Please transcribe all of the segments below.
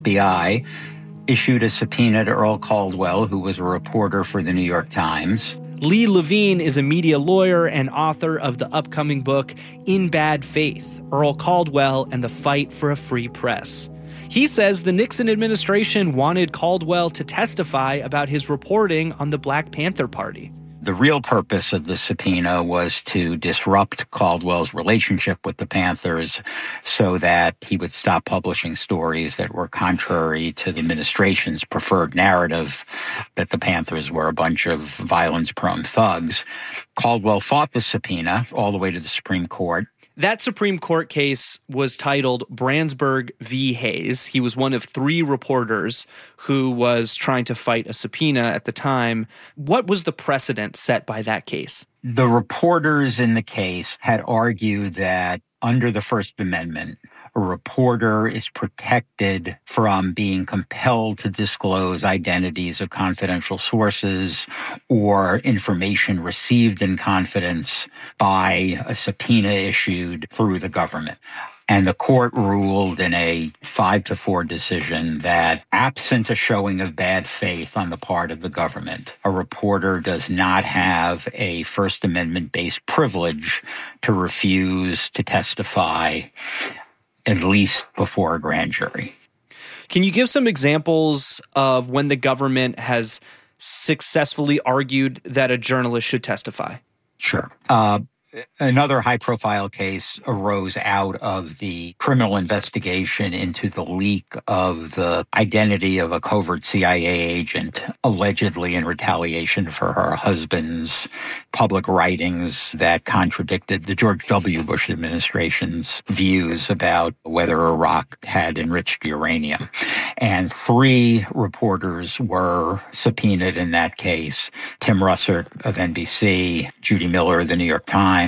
FBI issued a subpoena to Earl Caldwell, who was a reporter for the New York Times. Lee Levine is a media lawyer and author of the upcoming book, In Bad Faith, Earl Caldwell and the Fight for a Free Press. He says the Nixon administration wanted Caldwell to testify about his reporting on the Black Panther Party. The real purpose of the subpoena was to disrupt Caldwell's relationship with the Panthers so that he would stop publishing stories that were contrary to the administration's preferred narrative that the Panthers were a bunch of violence-prone thugs. Caldwell fought the subpoena all the way to the Supreme Court. That Supreme Court case was titled Branzburg v. Hayes. He was one of 3 reporters who was trying to fight a subpoena at the time. What was the precedent set by that case? The reporters in the case had argued that under the First Amendment, a reporter is protected from being compelled to disclose identities of confidential sources or information received in confidence by a subpoena issued through the government. And the court ruled in a 5-4 decision that absent a showing of bad faith on the part of the government, a reporter does not have a First Amendment-based privilege to refuse to testify, at least before a grand jury. Can you give some examples of when the government has successfully argued that a journalist should testify? Sure. Another high-profile case arose out of the criminal investigation into the leak of the identity of a covert CIA agent, allegedly in retaliation for her husband's public writings that contradicted the George W. Bush administration's views about whether Iraq had enriched uranium. And 3 reporters were subpoenaed in that case: Tim Russert of NBC, Judy Miller of the New York Times,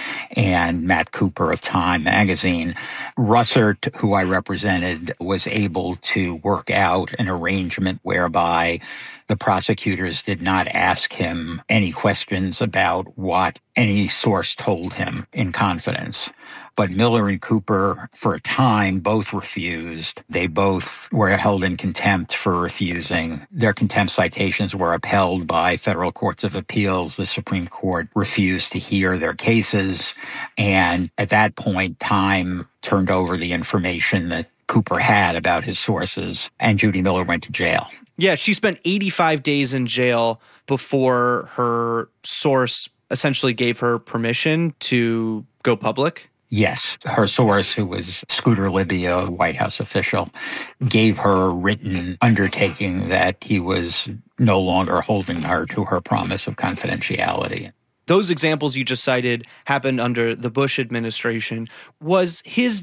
and Matt Cooper of Time magazine. Russert, who I represented, was able to work out an arrangement whereby the prosecutors did not ask him any questions about what any source told him in confidence. But Miller and Cooper, for a time, both refused. They both were held in contempt for refusing. Their contempt citations were upheld by federal courts of appeals. The Supreme Court refused to hear their cases. And at that point, Time turned over the information that Cooper had about his sources, and Judy Miller went to jail. Yeah, she spent 85 days in jail before her source essentially gave her permission to go public. Yes, her source, who was Scooter Libby, a White House official, gave her a written undertaking that he was no longer holding her to her promise of confidentiality. Those examples you just cited happened under the Bush administration. Was his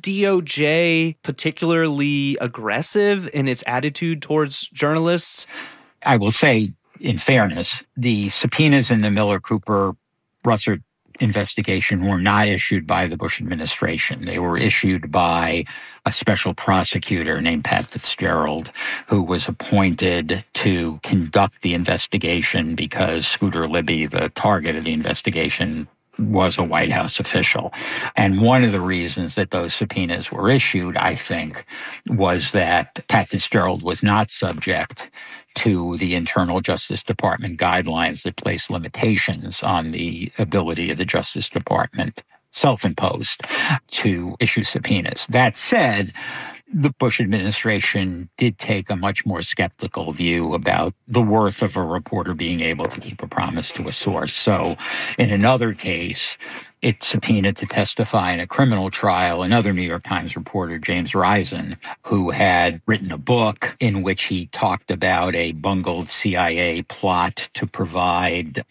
DOJ particularly aggressive in its attitude towards journalists? I will say, in fairness, the subpoenas in the Miller-Cooper-Russert investigation were not issued by the Bush administration. They were issued by a special prosecutor named Pat Fitzgerald, who was appointed to conduct the investigation because Scooter Libby, the target of the investigation, was a White House official. And one of the reasons that those subpoenas were issued, I think, was that Pat Fitzgerald was not subject to the internal Justice Department guidelines that place limitations on the ability of the Justice Department, self-imposed, to issue subpoenas. That said, the Bush administration did take a much more skeptical view about the worth of a reporter being able to keep a promise to a source. So in another case, it subpoenaed to testify in a criminal trial another New York Times reporter, James Risen, who had written a book in which he talked about a bungled CIA plot to provide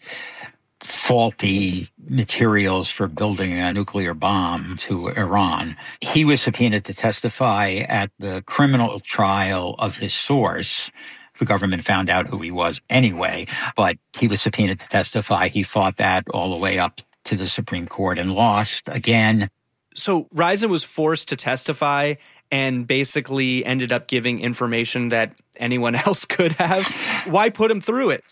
faulty materials for building a nuclear bomb to Iran. He was subpoenaed to testify at the criminal trial of his source. The government found out who he was anyway, but he was subpoenaed to testify. He fought that all the way up to the Supreme Court and lost again. So Risen was forced to testify and basically ended up giving information that anyone else could have. Why put him through it?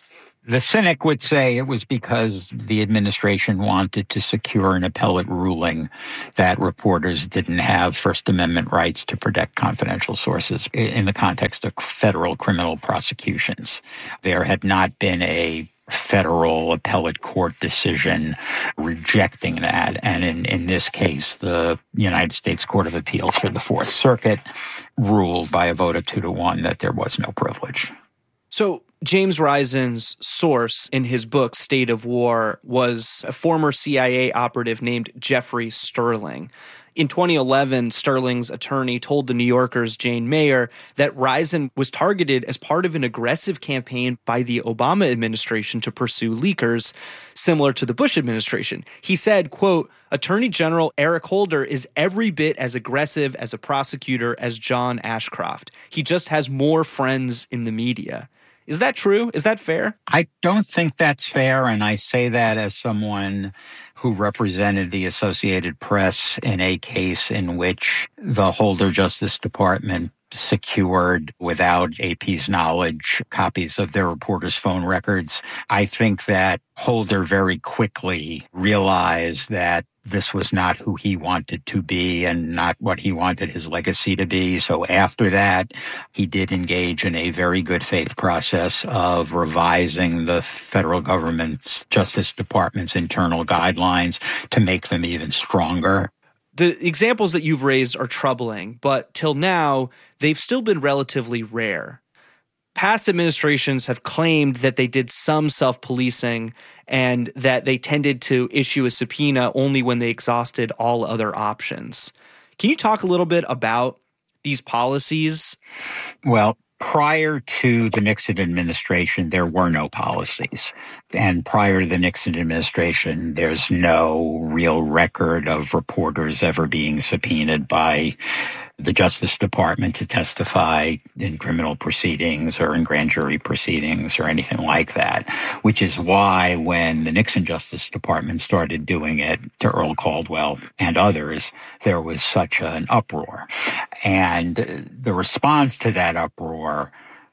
The cynic would say it was because the administration wanted to secure an appellate ruling that reporters didn't have First Amendment rights to protect confidential sources in the context of federal criminal prosecutions. There had not been a federal appellate court decision rejecting that. And in this case, the United States Court of Appeals for the Fourth Circuit ruled by a vote of 2-1 that there was no privilege. So James Risen's source in his book, State of War, was a former CIA operative named Jeffrey Sterling. In 2011, Sterling's attorney told the New Yorker's Jane Mayer that Risen was targeted as part of an aggressive campaign by the Obama administration to pursue leakers, similar to the Bush administration. He said, quote, Attorney General Eric Holder is every bit as aggressive as a prosecutor as John Ashcroft. He just has more friends in the media. Is that true? Is that fair? I don't think that's fair, and I say that as someone who represented the Associated Press in a case in which the Holder Justice Department secured, without AP's knowledge, copies of their reporters' phone records. I think that Holder very quickly realized that this was not who he wanted to be and not what he wanted his legacy to be. So after that, he did engage in a very good faith process of revising the federal government's Justice Department's internal guidelines to make them even stronger. The examples that you've raised are troubling, but till now, they've still been relatively rare. Past administrations have claimed that they did some self-policing and that they tended to issue a subpoena only when they exhausted all other options. Can you talk a little bit about these policies? Well, prior to the Nixon administration, there were no policies. And prior to the Nixon administration, there's no real record of reporters ever being subpoenaed by the Justice Department to testify in criminal proceedings or in grand jury proceedings or anything like that, which is why when the Nixon Justice Department started doing it to Earl Caldwell and others, there was such an uproar. And the response to that uproar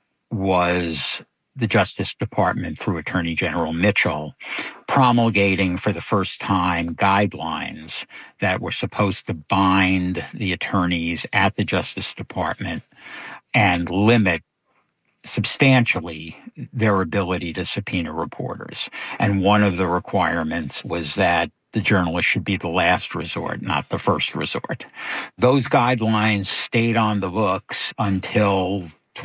was the Justice Department, through Attorney General Mitchell, promulgating for the first time guidelines that were supposed to bind the attorneys at the Justice Department and limit substantially their ability to subpoena reporters. And one of the requirements was that the journalist should be the last resort, not the first resort. Those guidelines stayed on the books until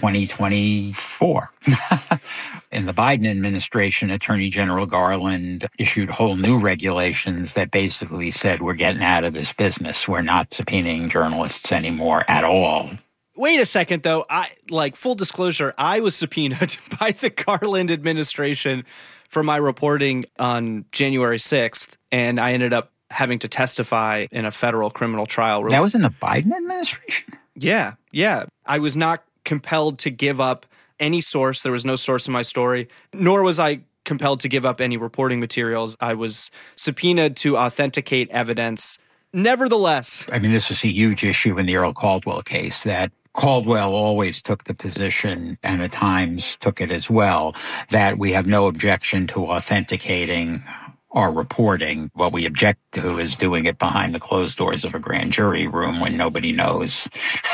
2024. In the Biden administration, Attorney General Garland issued whole new regulations that basically said, we're getting out of this business. We're not subpoenaing journalists anymore at all. Wait a second, though. Full disclosure, I was subpoenaed by the Garland administration for my reporting on January 6th, and I ended up having to testify in a federal criminal trial. That was in the Biden administration? Yeah. I was not compelled to give up any source. There was no source in my story, nor was I compelled to give up any reporting materials. I was subpoenaed to authenticate evidence. Nevertheless, I mean, this was a huge issue in the Earl Caldwell case, that Caldwell always took the position, and the Times took it as well, that we have no objection to authenticating our reporting. What we object to is doing it behind the closed doors of a grand jury room when nobody knows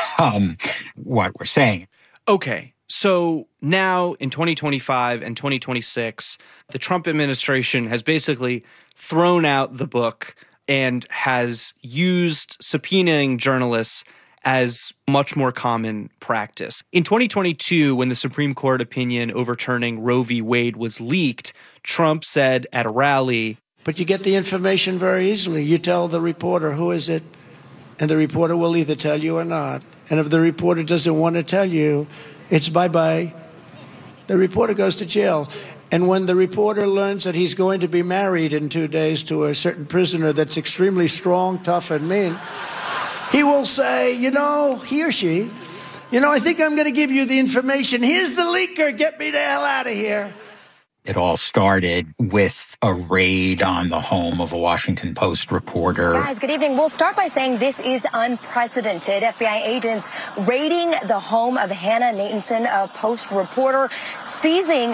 what we're saying. Okay, so now in 2025 and 2026, the Trump administration has basically thrown out the book and has used subpoenaing journalists as much more common practice. In 2022, when the Supreme Court opinion overturning Roe v. Wade was leaked, Trump said at a rally, "But you get the information very easily. You tell the reporter, who is it? And the reporter will either tell you or not. And if the reporter doesn't want to tell you, it's bye-bye. The reporter goes to jail. And when the reporter learns that he's going to be married in 2 days to a certain prisoner that's extremely strong, tough, and mean, he will say, he or she, I think I'm going to give you the information. Here's the leaker. Get me the hell out of here." It all started with a raid on the home of a Washington Post reporter. Guys, good evening. We'll start by saying this is unprecedented. FBI agents raiding the home of Hannah Nathanson, a Post reporter, seizing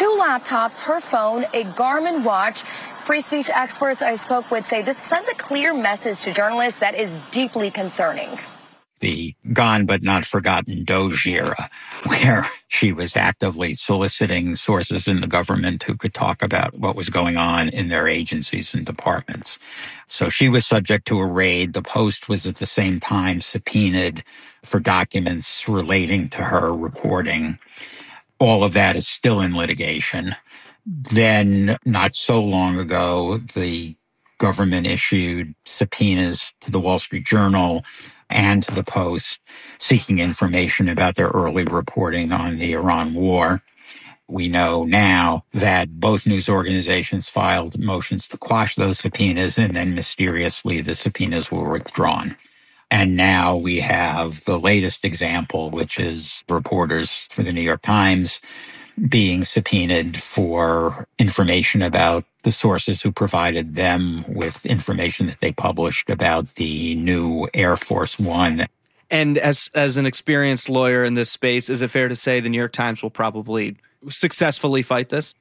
2 laptops, her phone, a Garmin watch. Free speech experts I spoke with say this sends a clear message to journalists that is deeply concerning. The gone but not forgotten Doge era, where she was actively soliciting sources in the government who could talk about what was going on in their agencies and departments. So she was subject to a raid. The Post was at the same time subpoenaed for documents relating to her reporting. All of that is still in litigation. Then, not so long ago, the government issued subpoenas to the Wall Street Journal and to the Post, seeking information about their early reporting on the Iran war. We know now that both news organizations filed motions to quash those subpoenas, and then mysteriously the subpoenas were withdrawn. And now we have the latest example, which is reporters for the New York Times being subpoenaed for information about the sources who provided them with information that they published about the new Air Force One. And as an experienced lawyer in this space, is it fair to say the New York Times will probably successfully fight this?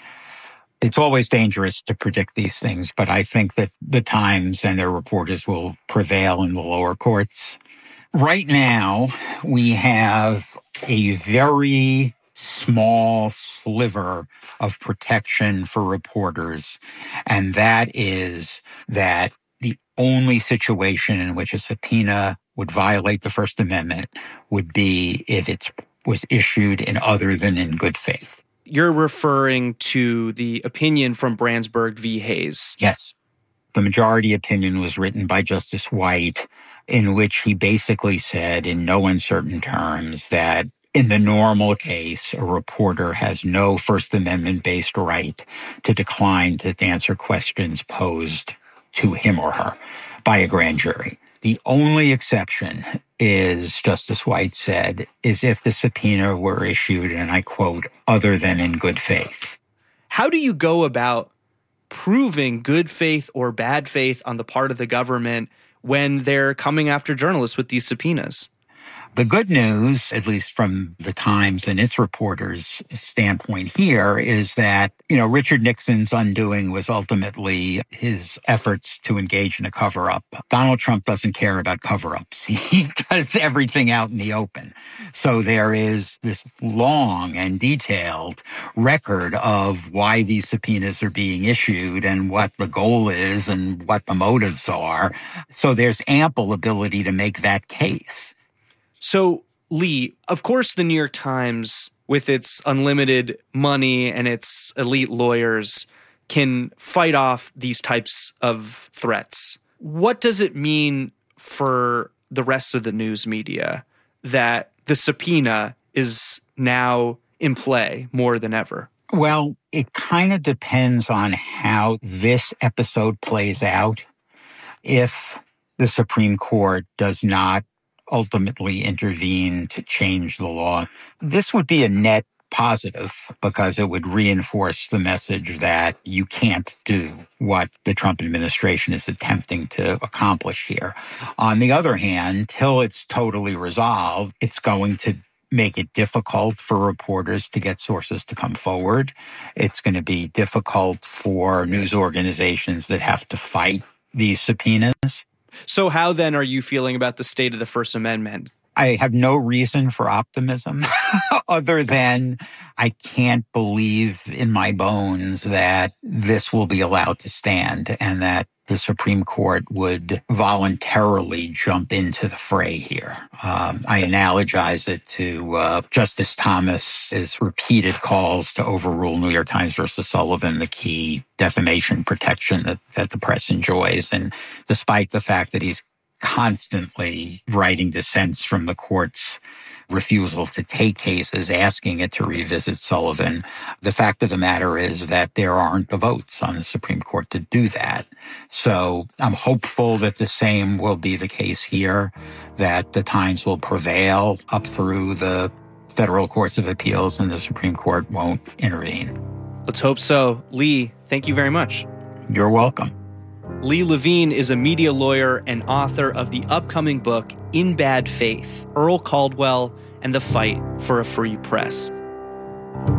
It's always dangerous to predict these things, but I think that the Times and their reporters will prevail in the lower courts. Right now, we have a very small sliver of protection for reporters, and that is that the only situation in which a subpoena would violate the First Amendment would be if it was issued in other than in good faith. You're referring to the opinion from Branzburg v. Hayes. Yes. The majority opinion was written by Justice White, in which he basically said in no uncertain terms that in the normal case, a reporter has no First Amendment-based right to decline to answer questions posed to him or her by a grand jury. The only exception is, Justice White said, is if the subpoena were issued, and I quote, other than in good faith. How do you go about proving good faith or bad faith on the part of the government when they're coming after journalists with these subpoenas? The good news, at least from the Times and its reporters' standpoint here, is that, Richard Nixon's undoing was ultimately his efforts to engage in a cover-up. Donald Trump doesn't care about cover-ups. He does everything out in the open. So there is this long and detailed record of why these subpoenas are being issued and what the goal is and what the motives are. So there's ample ability to make that case. So, Lee, of course, the New York Times, with its unlimited money and its elite lawyers, can fight off these types of threats. What does it mean for the rest of the news media that the subpoena is now in play more than ever? Well, it kind of depends on how this episode plays out. If the Supreme Court does not ultimately intervene to change the law, this would be a net positive because it would reinforce the message that you can't do what the Trump administration is attempting to accomplish here. On the other hand, till it's totally resolved, it's going to make it difficult for reporters to get sources to come forward. It's going to be difficult for news organizations that have to fight these subpoenas. So how then are you feeling about the state of the First Amendment? I have no reason for optimism other than I can't believe in my bones that this will be allowed to stand and that the Supreme Court would voluntarily jump into the fray here. I analogize it to Justice Thomas's repeated calls to overrule New York Times versus Sullivan, the key defamation protection that the press enjoys. And despite the fact that he's constantly writing dissents from the court's refusal to take cases, asking it to revisit Sullivan, the fact of the matter is that there aren't the votes on the Supreme Court to do that. So I'm hopeful that the same will be the case here, that the Times will prevail up through the federal courts of appeals and the Supreme Court won't intervene. Let's hope so. Lee, thank you very much. You're welcome. Lee Levine is a media lawyer and author of the upcoming book, In Bad Faith, Earl Caldwell and the Fight for a Free Press.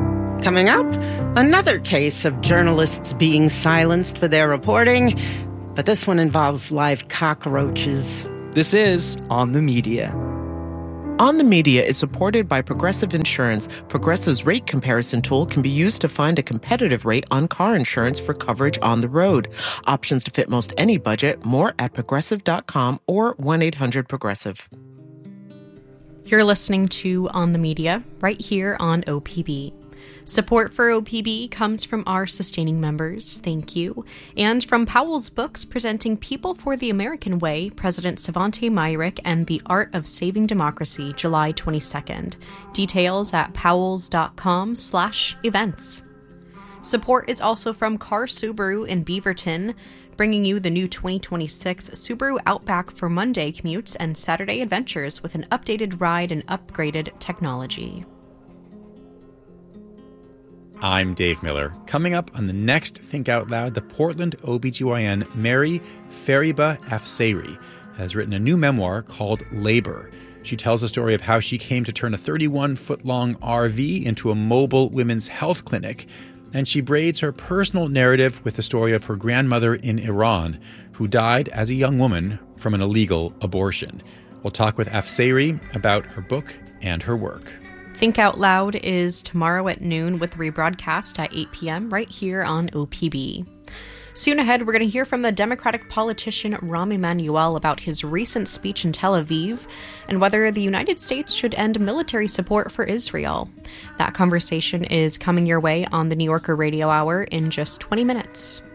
Coming up, another case of journalists being silenced for their reporting, but this one involves live cockroaches. This is On the Media. On the Media is supported by Progressive Insurance. Progressive's rate comparison tool can be used to find a competitive rate on car insurance for coverage on the road. Options to fit most any budget. More at Progressive.com or 1-800-PROGRESSIVE. You're listening to On the Media right here on OPB. Support for OPB comes from our sustaining members, thank you, and from Powell's Books presenting People for the American Way, President Svante Myrick and the Art of Saving Democracy, July 22nd. Details at powells.com/events. Support is also from Car Subaru in Beaverton, bringing you the new 2026 Subaru Outback for Monday commutes and Saturday adventures with an updated ride and upgraded technology. I'm Dave Miller. Coming up on the next Think Out Loud, the Portland OBGYN Mary Fariba Afsari has written a new memoir called Labor. She tells the story of how she came to turn a 31-foot-long RV into a mobile women's health clinic, and she braids her personal narrative with the story of her grandmother in Iran, who died as a young woman from an illegal abortion. We'll talk with Afsari about her book and her work. Think Out Loud is tomorrow at noon with rebroadcast at 8 p.m. right here on OPB. Soon ahead, we're going to hear from the Democratic politician Rahm Emanuel about his recent speech in Tel Aviv and whether the United States should end military support for Israel. That conversation is coming your way on the New Yorker Radio Hour in just 20 minutes.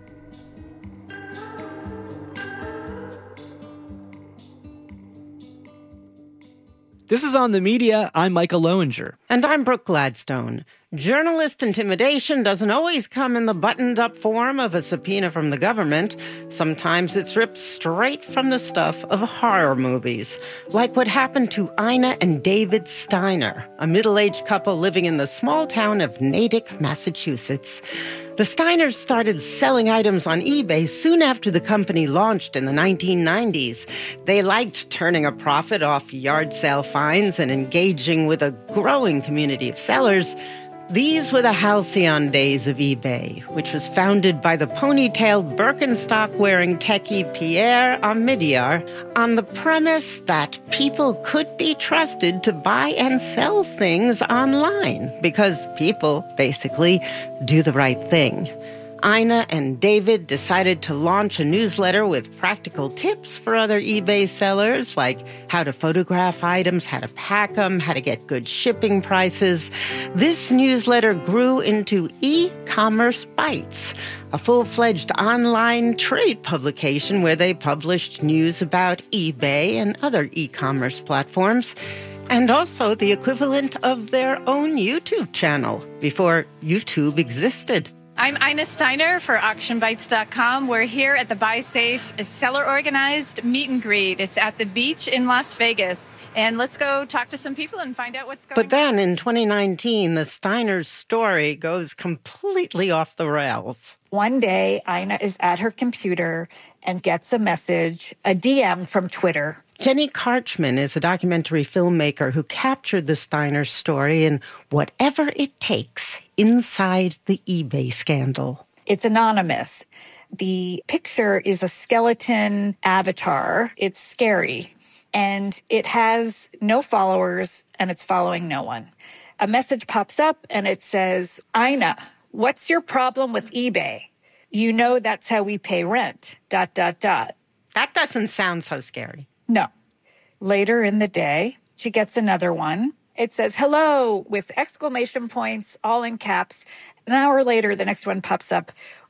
This is On the Media. I'm Michael Lowinger. And I'm Brooke Gladstone. Journalist intimidation doesn't always come in the buttoned-up form of a subpoena from the government. Sometimes it's ripped straight from the stuff of horror movies, like what happened to Ina and David Steiner, a middle-aged couple living in the small town of Natick, Massachusetts. The Steiners started selling items on eBay soon after the company launched in the 1990s. They liked turning a profit off yard sale finds and engaging with a growing community of sellers. These were the halcyon days of eBay, which was founded by the ponytailed Birkenstock-wearing techie Pierre Omidyar on the premise that people could be trusted to buy and sell things online because people basically do the right thing. Ina and David decided to launch a newsletter with practical tips for other eBay sellers, like how to photograph items, how to pack them, how to get good shipping prices. This newsletter grew into E-Commerce Bites, a full-fledged online trade publication where they published news about eBay and other e-commerce platforms, and also the equivalent of their own YouTube channel before YouTube existed. I'm Ina Steiner for AuctionBites.com. We're here at the Buy Safe seller-organized meet and greet. It's at the beach in Las Vegas. And let's go talk to some people and find out what's going on. But then in 2019, the Steiners' story goes completely off the rails. One day, Ina is at her computer and gets a message, a DM from Twitter. Jenny Karchman is a documentary filmmaker who captured the Steiner story in Whatever It Takes inside the eBay scandal. It's anonymous. The picture is a skeleton avatar. It's scary. And it has no followers, and it's following no one. A message pops up, and it says, Ina, what's your problem with eBay? You know that's how we pay rent, ... That doesn't sound so scary. No. Later in the day, she gets another one. It says, hello, with exclamation points, all in caps. An hour later, the next one pops up,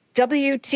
WTF, ...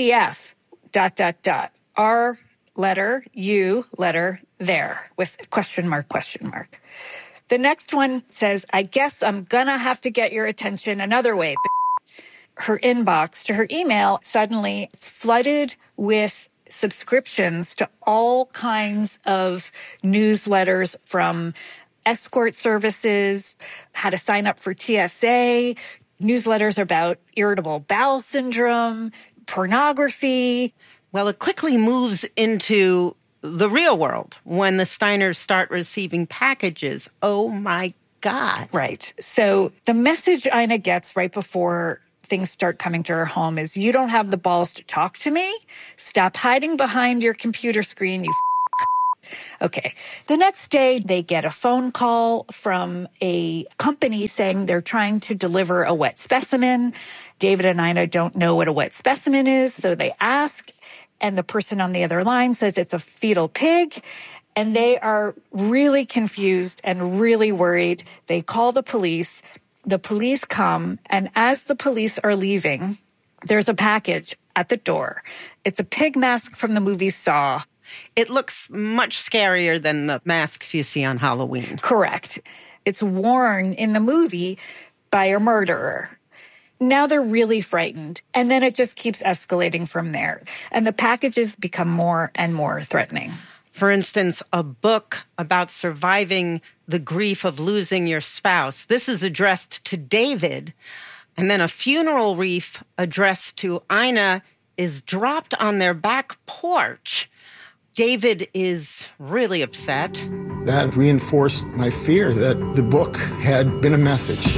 R letter, U letter, there, with question mark. The next one says, I guess I'm gonna have to get your attention another way. Her inbox to her email suddenly is flooded with subscriptions to all kinds of newsletters from escort services, how to sign up for TSA, newsletters about irritable bowel syndrome, pornography. Well, it quickly moves into the real world when the Steiners start receiving packages. Oh my God. Right. So the message Ina gets right before things start coming to her home is, you don't have the balls to talk to me? Stop hiding behind your computer screen, you Okay. The next day, they get a phone call from a company saying they're trying to deliver a wet specimen. David and Ina don't know what a wet specimen is, so they ask, and the person on the other line says it's a fetal pig, and they are really confused and really worried. They call the police. The police come, and as the police are leaving, there's a package at the door. It's a pig mask from the movie Saw. It looks much scarier than the masks you see on Halloween. Correct. It's worn in the movie by a murderer. Now they're really frightened. And then it just keeps escalating from there. And the packages become more and more threatening. For instance, a book about surviving the grief of losing your spouse. This is addressed to David. And then a funeral wreath addressed to Ina is dropped on their back porch. David is really upset. That reinforced my fear that the book had been a message.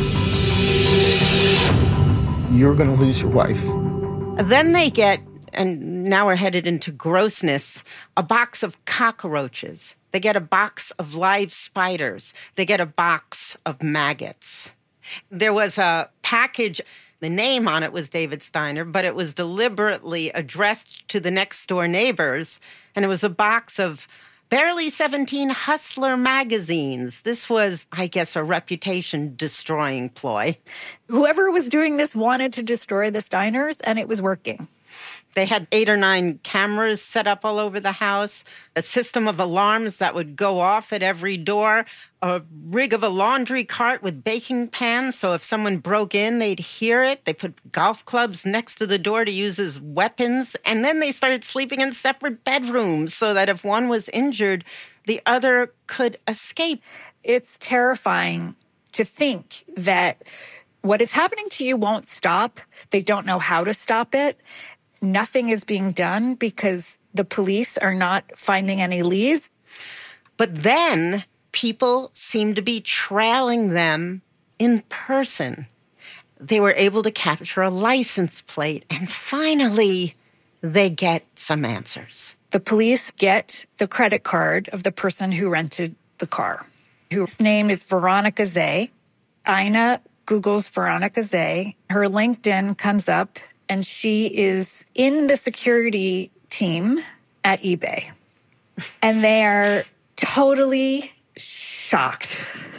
You're going to lose your wife. Then they get, and now we're headed into grossness, a box of cockroaches. They get a box of live spiders. They get a box of maggots. There was a package. The name on it was David Steiner, but it was deliberately addressed to the next door neighbors. And it was a box of barely 17 Hustler magazines. This was, I guess, a reputation-destroying ploy. Whoever was doing this wanted to destroy the Steiners, and it was working. They had 8 or 9 cameras set up all over the house, a system of alarms that would go off at every door, a rig of a laundry cart with baking pans, so if someone broke in, they'd hear it. They put golf clubs next to the door to use as weapons, and then they started sleeping in separate bedrooms so that if one was injured, the other could escape. It's terrifying to think that what is happening to you won't stop. They don't know how to stop it. Nothing is being done because the police are not finding any leads. But then people seem to be trailing them in person. They were able to capture a license plate, and finally they get some answers. The police get the credit card of the person who rented the car, whose name is Veronica Zay. Ina Googles Veronica Zay. Her LinkedIn comes up, and she is in the security team at eBay. And they are totally shocked.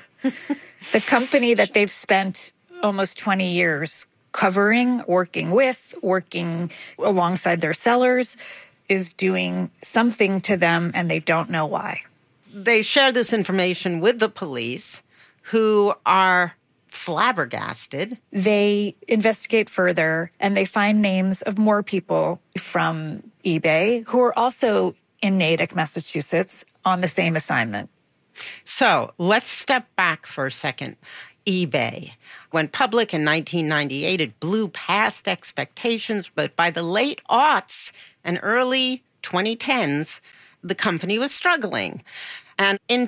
The company that they've spent almost 20 years covering, working with, working alongside their sellers, is doing something to them, and they don't know why. They share this information with the police, who are flabbergasted. They investigate further, and they find names of more people from eBay who are also in Natick, Massachusetts, on the same assignment. So let's step back for a second. eBay went public in 1998. It blew past expectations, but by the late aughts and early 2010s, the company was struggling. And in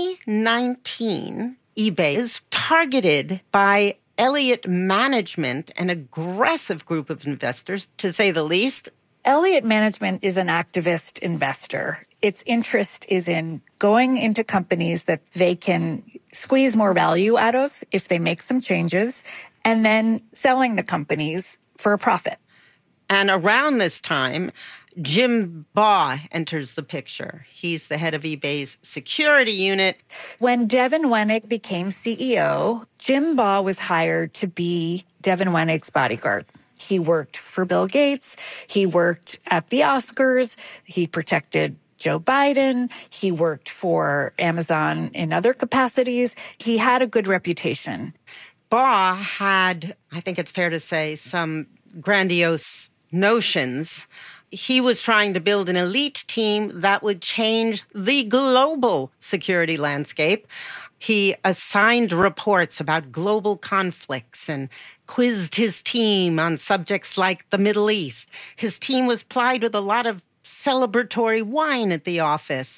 2019, eBay is targeted by Elliott Management, an aggressive group of investors, to say the least. Elliott Management is an activist investor. Its interest is in going into companies that they can squeeze more value out of if they make some changes, and then selling the companies for a profit. And around this time, Jim Baugh enters the picture. He's the head of eBay's security unit. When Devin Wenig became CEO, Jim Baugh was hired to be Devin Wenig's bodyguard. He worked for Bill Gates. He worked at the Oscars. He protected Joe Biden. He worked for Amazon in other capacities. He had a good reputation. Baugh had, I think it's fair to say, some grandiose notions. He was trying to build an elite team that would change the global security landscape. He assigned reports about global conflicts and quizzed his team on subjects like the Middle East. His team was plied with a lot of celebratory wine at the office.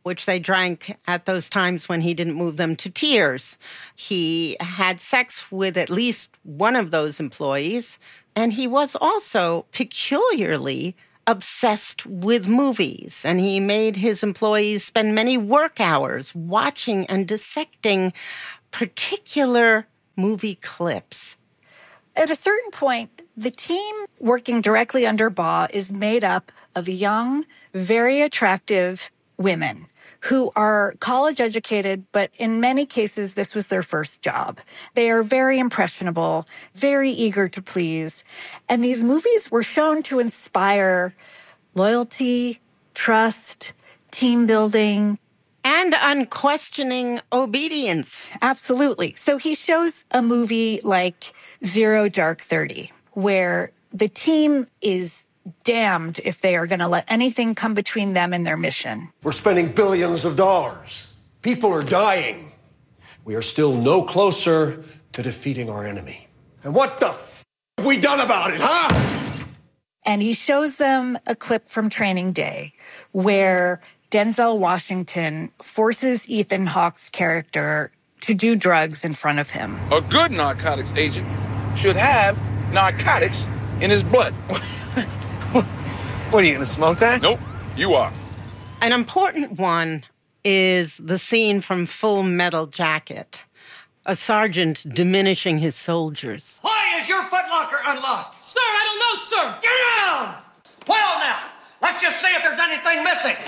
which they drank at those times when he didn't move them to tears. He had sex with at least one of those employees, and he was also peculiarly obsessed with movies, and he made his employees spend many work hours watching and dissecting particular movie clips. At a certain point, the team working directly under Baugh is made up of young, very attractive women who are college educated, but in many cases, this was their first job. They are very impressionable, very eager to please. And these movies were shown to inspire loyalty, trust, team building, and unquestioning obedience. Absolutely. So he shows a movie like Zero Dark 30, where the team is damned if they are going to let anything come between them and their mission. We're spending billions of dollars. People are dying. We are still no closer to defeating our enemy. And what the have we done about it, huh? And he shows them a clip from Training Day where Denzel Washington forces Ethan Hawke's character to do drugs in front of him. A good narcotics agent should have narcotics in his blood. What are you, gonna smoke that? Nope, you are. An important one is the scene from Full Metal Jacket. A sergeant diminishing his soldiers. Why is your footlocker unlocked? Sir, I don't know, sir. Get down! Well now, let's just see if there's anything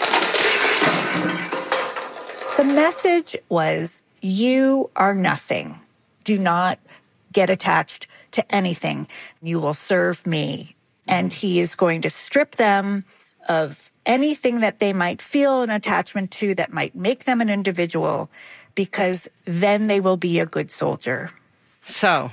missing. The message was, you are nothing. Do not get attached to anything. You will serve me. And he is going to strip them of anything that they might feel an attachment to that might make them an individual, because then they will be a good soldier. So,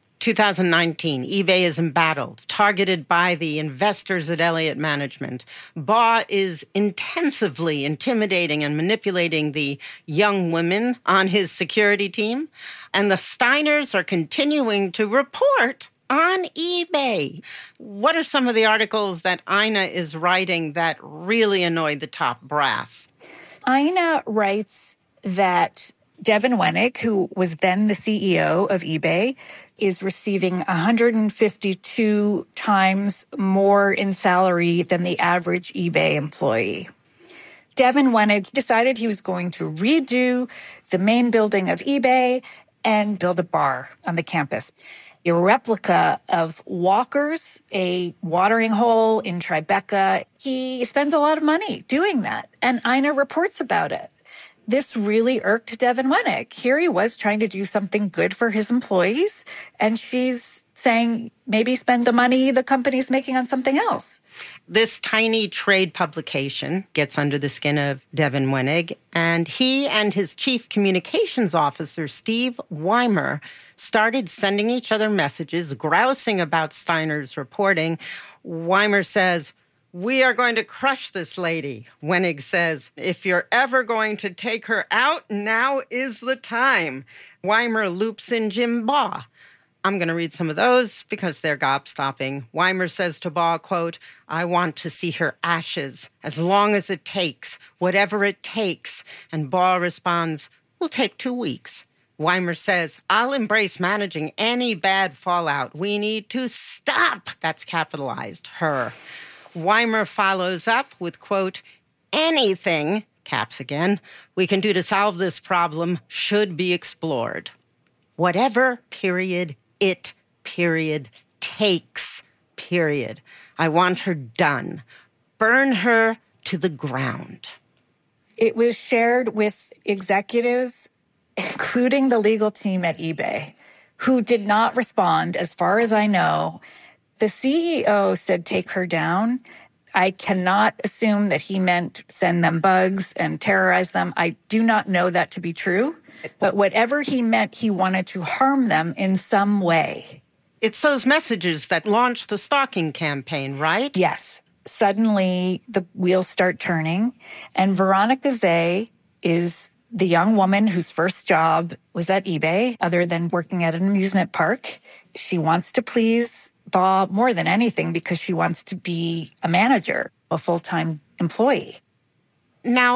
2019, eBay is embattled, targeted by the investors at Elliott Management. Baugh is intensively intimidating and manipulating the young women on his security team, and the Steiners are continuing to report on eBay. What are some of the articles that Ina is writing that really annoyed the top brass? Ina writes that Devin Wenig, who was then the CEO of eBay, is receiving 152 times more in salary than the average eBay employee. Devin Wenig decided he was going to redo the main building of eBay and build a bar on the campus. A replica of Walker's, a watering hole in Tribeca. He spends a lot of money doing that, and Ina reports about it. This really irked Devin Wenig. Here he was trying to do something good for his employees, and she's saying maybe spend the money the company's making on something else. This tiny trade publication gets under the skin of Devin Wenig, and he and his chief communications officer, Steve Weimer, started sending each other messages, grousing about Steiner's reporting. Weimer says, "We are going to crush this lady." Wenig says, "If you're ever going to take her out, now is the time." Weimer loops in Jim Baugh. I'm going to read some of those because they're gobstopping. Weimer says to Baugh, quote, "I want to see her ashes as long as it takes, whatever it takes." And Baugh responds, "We'll take 2 weeks." Weimer says, "I'll embrace managing any bad fallout. We need to stop," that's capitalized, her. Weimer follows up with, quote, "Anything," caps again, "we can do to solve this problem should be explored. Whatever, period, it, period, takes, period. I want her done. Burn her to the ground." It was shared with executives, including the legal team at eBay, who did not respond, as far as I know. The CEO said, "Take her down." I cannot assume that he meant send them bugs and terrorize them. I do not know that to be true. But whatever he meant, he wanted to harm them in some way. It's those messages that launched the stalking campaign, right? Yes. Suddenly, the wheels start turning. And Veronica Zay is the young woman whose first job was at eBay, other than working at an amusement park. She wants to please Baugh more than anything because she wants to be a manager, a full-time employee. Now,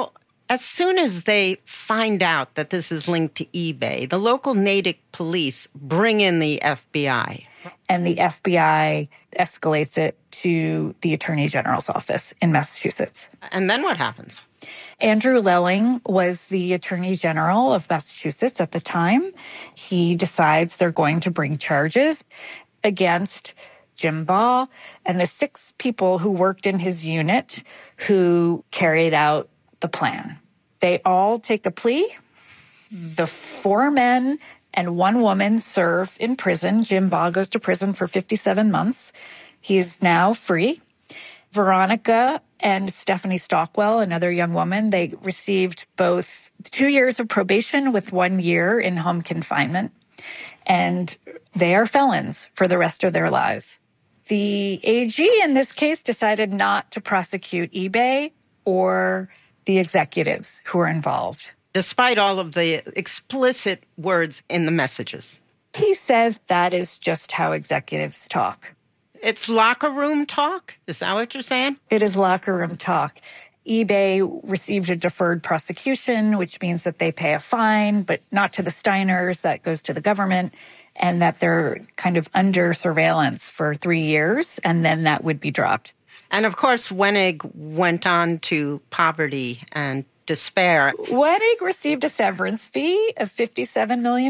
As soon as they find out that this is linked to eBay, the local Natick police bring in the FBI. And the FBI escalates it to the Attorney General's office in Massachusetts. And then what happens? Andrew Lelling was the Attorney General of Massachusetts at the time. He decides they're going to bring charges against Jim Baugh and the 6 people who worked in his unit who carried out the plan. They all take a plea. The 4 men and 1 woman serve in prison. Jim Baugh goes to prison for 57 months. He is now free. Veronica and Stephanie Stockwell, another young woman, they received both 2 years of probation with 1 year in home confinement. And they are felons for the rest of their lives. The AG in this case decided not to prosecute eBay or the executives who were involved. Despite all of the explicit words in the messages. He says that is just how executives talk. It's locker room talk? Is that what you're saying? It is locker room talk. eBay received a deferred prosecution, which means that they pay a fine, but not to the Steiners. That goes to the government, and that they're kind of under surveillance for 3 years, and then that would be dropped. And of course, Wenig went on to poverty and despair. Wenig received a severance fee of $57 million.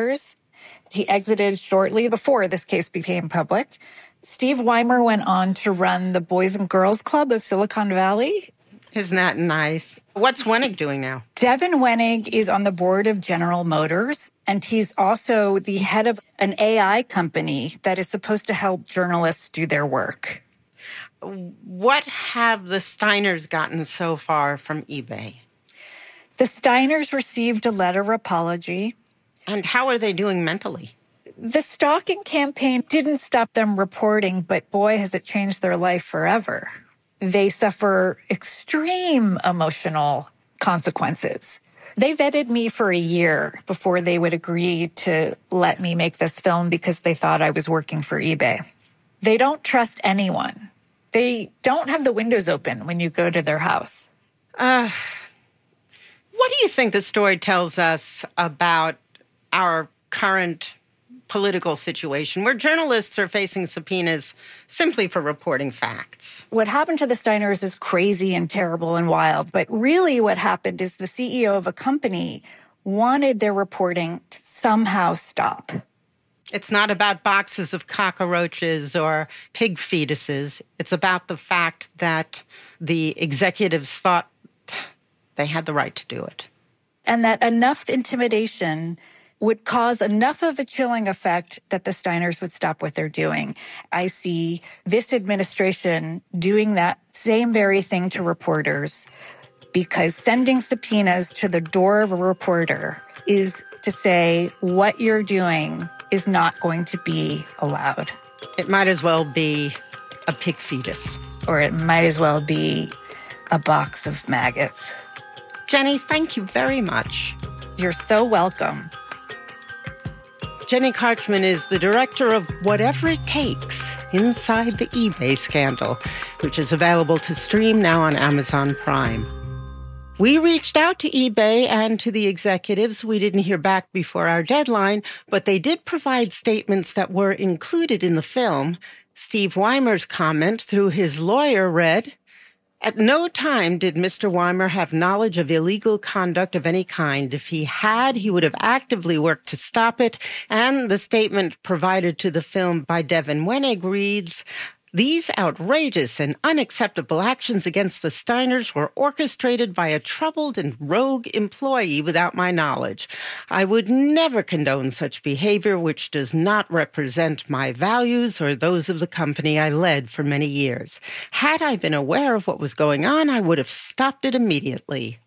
He exited shortly before this case became public. Steve Weimer went on to run the Boys and Girls Club of Silicon Valley. Isn't that nice? What's Wenig doing now? Devin Wenig is on the board of General Motors, and he's also the head of an AI company that is supposed to help journalists do their work. What have the Steiners gotten so far from eBay? The Steiners received a letter of apology. And how are they doing mentally? The stalking campaign didn't stop them reporting, but boy, has it changed their life forever. They suffer extreme emotional consequences. They vetted me for a year before they would agree to let me make this film because they thought I was working for eBay. They don't trust anyone. They don't have the windows open when you go to their house. What do you think the story tells us about our current political situation where journalists are facing subpoenas simply for reporting facts? What happened to the Steiners is crazy and terrible and wild, but really what happened is the CEO of a company wanted their reporting to somehow stop. It's not about boxes of cockroaches or pig fetuses. It's about the fact that the executives thought they had the right to do it. And that enough intimidation would cause enough of a chilling effect that the Steiners would stop what they're doing. I see this administration doing that same very thing to reporters, because sending subpoenas to the door of a reporter is to say what you're doing is not going to be allowed. It might as well be a pig fetus. Or it might as well be a box of maggots. Jenny, thank you very much. You're so welcome. Jenny Karchman is the director of Whatever It Takes, Inside the eBay Scandal, which is available to stream now on Amazon Prime. We reached out to eBay and to the executives. We didn't hear back before our deadline, but they did provide statements that were included in the film. Steve Weimer's comment through his lawyer read, "At no time did Mr. Weimer have knowledge of illegal conduct of any kind. If he had, he would have actively worked to stop it." And the statement provided to the film by Devin Wenig reads, "These outrageous and unacceptable actions against the Steiners were orchestrated by a troubled and rogue employee without my knowledge. I would never condone such behavior which does not represent my values or those of the company I led for many years. Had I been aware of what was going on, I would have stopped it immediately."